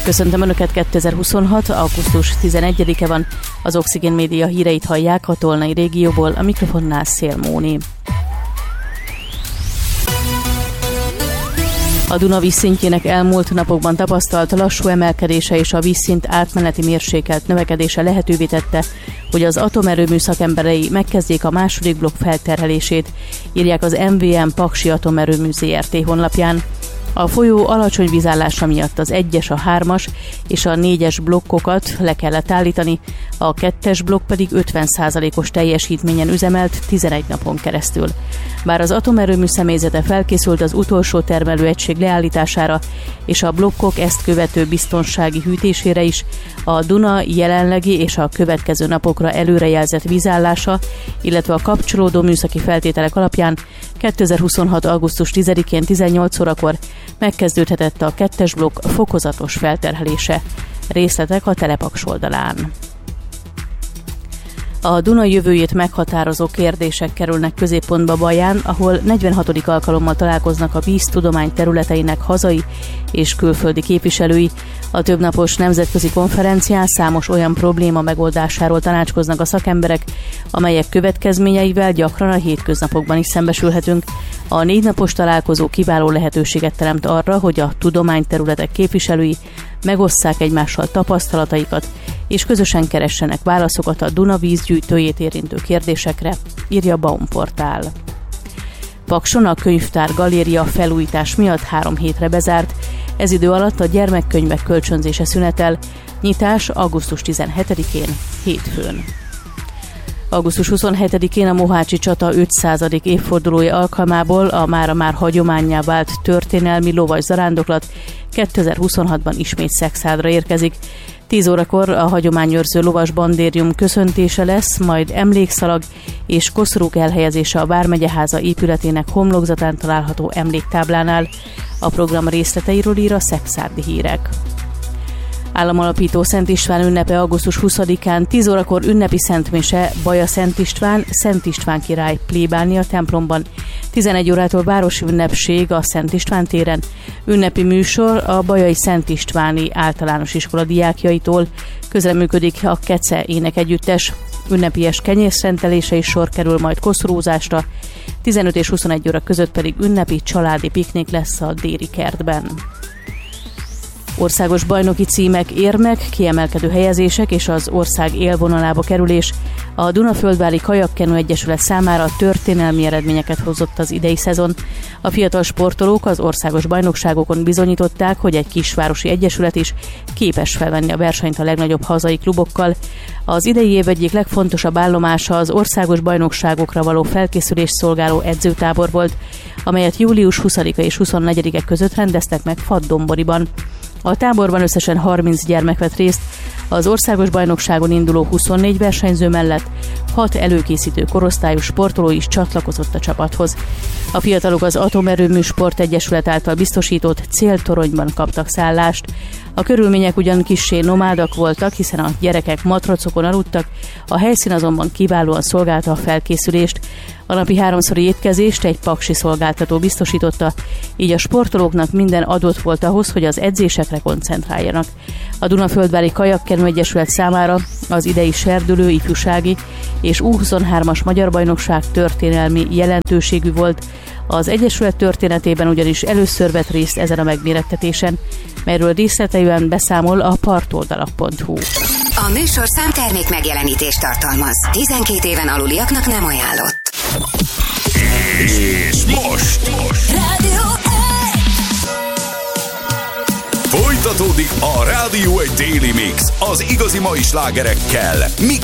Köszöntöm Önöket, 2026. augusztus 11-e van, az Oxigén Média híreit hallják a Tolnai régióból, a mikrofonnál Szél Móni. A Duna vízszintjének elmúlt napokban tapasztalt lassú emelkedése és a vízszint átmeneti mérsékelt növekedése lehetővé tette, hogy az atomerőmű szakemberei megkezdjék a második blokk felterhelését, írják az MVM Paksi Atomerőmű Zrt. Honlapján. A folyó alacsony vízállása miatt az 1-es, a 3-as és a 4-es blokkokat le kellett állítani, a 2-es blokk pedig 50%-os teljesítményen üzemelt 11 napon keresztül. Bár az atomerőmű személyzete felkészült az utolsó termelőegység leállítására és a blokkok ezt követő biztonsági hűtésére is, a Duna jelenlegi és a következő napokra előrejelzett vízállása, illetve a kapcsolódó műszaki feltételek alapján 2026. augusztus 10-én 18 órakor megkezdődhetett a 2-es blokk fokozatos felterhelése. Részletek a Telepaks oldalán. A Duna jövőjét meghatározó kérdések kerülnek középpontba Baján, ahol 46. alkalommal találkoznak a víztudomány területeinek hazai és külföldi képviselői. A többnapos nemzetközi konferencián számos olyan probléma megoldásáról tanácskoznak a szakemberek, amelyek következményeivel gyakran a hétköznapokban is szembesülhetünk. A 4 napos találkozó kiváló lehetőséget teremt arra, hogy a tudományterületek képviselői megosszák egymással tapasztalataikat, és közösen keressenek válaszokat a Duna vízgyűjtőjét érintő kérdésekre, írja Baum portál. Pakson a könyvtár galéria felújítás miatt 3 hétre bezárt, ez idő alatt a gyermekkönyvek kölcsönzése szünetel, nyitás augusztus 17-én, hétfőn. Augusztus 27-én a Mohácsi csata 500. évfordulója alkalmából a mára már hagyománnyá vált történelmi lovas zarándoklat 2026-ban ismét Szekszádra érkezik. 10 órakor a hagyományőrző lovas bandérium köszöntése lesz, majd emlékszalag és koszorúk elhelyezése a Vármegyeháza épületének homlokzatán található emléktáblánál. A program részleteiről ír a Szekszárdi Hírek. Államalapító Szent István ünnepe augusztus 20-án 10 órakor ünnepi szentmise Baja Szent István király plébánia templomban, 11 órától városi ünnepség a Szent István téren, ünnepi műsor a Bajai Szent Istváni általános iskola diákjaitól, közreműködik a Kece énekegyüttes, ünnepies kenyérszentelése is sor kerül majd koszorúzásra, 15 és 21 óra között pedig ünnepi családi piknik lesz a Déri kertben. Országos bajnoki címek, érmek, kiemelkedő helyezések és az ország élvonalába kerülés. A Dunaföldvári Kajakkenu Egyesület számára történelmi eredményeket hozott az idei szezon. A fiatal sportolók az országos bajnokságokon bizonyították, hogy egy kisvárosi egyesület is képes felvenni a versenyt a legnagyobb hazai klubokkal. Az idei év egyik legfontosabb állomása az országos bajnokságokra való felkészülést szolgáló edzőtábor volt, amelyet július 20-a és 24-e között rendeztek meg Faddonboriban. A táborban összesen 30 gyermek vett részt, az országos bajnokságon induló 24 versenyző mellett 6 előkészítő korosztályú sportoló is csatlakozott a csapathoz. A fiatalok az Atomerőmű Sportegyesület által biztosított céltoronyban kaptak szállást. A körülmények ugyan kissé nomádak voltak, hiszen a gyerekek matracokon aludtak, a helyszín azonban kiválóan szolgálta a felkészülést. A napi 3-szori étkezést egy paksi szolgáltató biztosította, így a sportolóknak minden adott volt ahhoz, hogy az edzésekre koncentráljanak. A Dunaföldvári Kajakkenu Egyesület számára az idei serdülő, ifjúsági és U23-as magyar bajnokság történelmi jelentőségű volt. Az egyesület történetében ugyanis először vett részt ezen a megmérettetésen, melyről részleteiben beszámol a partoldalak.hu. A műsorszám termék megjelenítést tartalmaz. 12 éven aluliaknak nem ajánlott. És most Rádió 1! folytatódik a Rádió 1 Daily Mix az igazi mai slágerekkel.